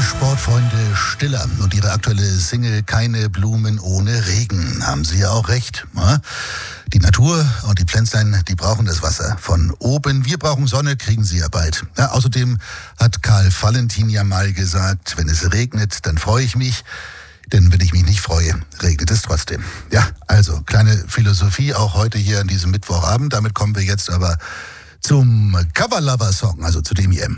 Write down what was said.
Sportfreunde Stiller und ihre aktuelle Single Keine Blumen ohne Regen. Haben sie ja auch recht. Ne? Die Natur und die Pflänzlein, die brauchen das Wasser von oben. Wir brauchen Sonne, kriegen sie ja bald. Ja, außerdem hat Karl Valentin ja mal gesagt, wenn es regnet, dann freue ich mich. Denn wenn ich mich nicht freue, regnet es trotzdem. Ja, also kleine Philosophie auch heute hier an diesem Mittwochabend. Damit kommen wir jetzt aber zum Cover-Lover-Song, also zu dem hier.